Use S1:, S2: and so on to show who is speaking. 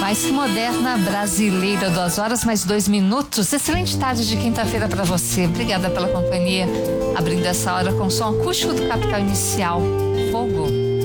S1: mais moderna brasileira, 2h mais 2 minutos. Excelente tarde de quinta-feira para você. Obrigada pela companhia. Abrindo essa hora com o som acústico do Capital Inicial, Fogo.